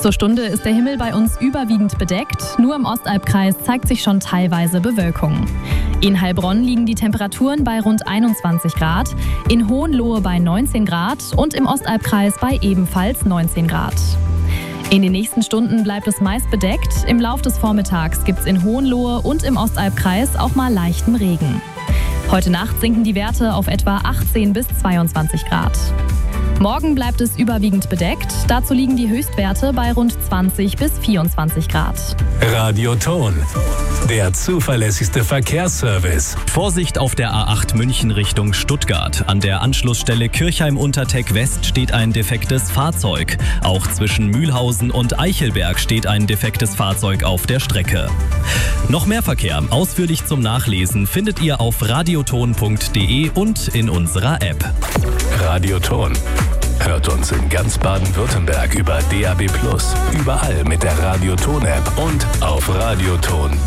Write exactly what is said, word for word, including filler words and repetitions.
Zur Stunde ist der Himmel bei uns überwiegend bedeckt. Nur im Ostalbkreis zeigt sich schon teilweise Bewölkung. In Heilbronn liegen die Temperaturen bei rund einundzwanzig Grad, in Hohenlohe bei neunzehn Grad und im Ostalbkreis bei ebenfalls neunzehn Grad. In den nächsten Stunden bleibt es meist bedeckt. Im Lauf des Vormittags gibt es in Hohenlohe und im Ostalbkreis auch mal leichten Regen. Heute Nacht sinken die Werte auf etwa achtzehn bis zweiundzwanzig Grad. Morgen bleibt es überwiegend bedeckt. Dazu liegen die Höchstwerte bei rund zwanzig bis vierundzwanzig Grad. Radioton, der zuverlässigste Verkehrsservice. Vorsicht auf der A acht München Richtung Stuttgart. An der Anschlussstelle Kirchheim-Unterteck West steht ein defektes Fahrzeug. Auch zwischen Mühlhausen und Eichelberg steht ein defektes Fahrzeug auf der Strecke. Noch mehr Verkehr, ausführlich zum Nachlesen, findet ihr auf radioton punkt de und in unserer App. Radioton. Hört uns in ganz Baden-Württemberg über D A B plus, überall mit der Radioton-App und auf radioton.